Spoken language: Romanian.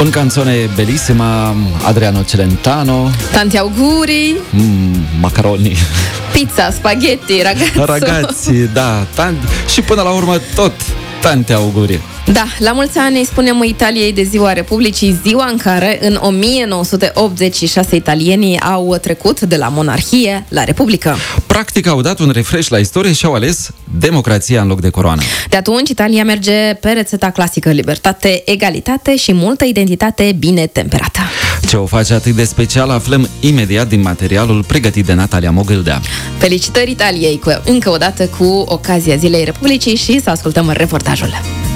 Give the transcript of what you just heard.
Un canzone bellissima, Adriano Celentano. Tanti auguri. Macaroni. Pizza, spaghetti, Ragazzi, da, și până la urmă tot tanti auguri. Da, la mulți ani îi spunem Italiei de Ziua Republicii, ziua în care în 1986 italienii au trecut de la monarhie la republică. Practic au dat un refresh la istorie și au ales democrația în loc de coroană. De atunci, Italia merge pe rețeta clasică: libertate, egalitate și multă identitate bine temperată. Ce o face atât de special aflăm imediat din materialul pregătit de Natalia Mogâldea. Felicitări Italiei încă o dată cu ocazia Zilei Republicii și să ascultăm reportajul.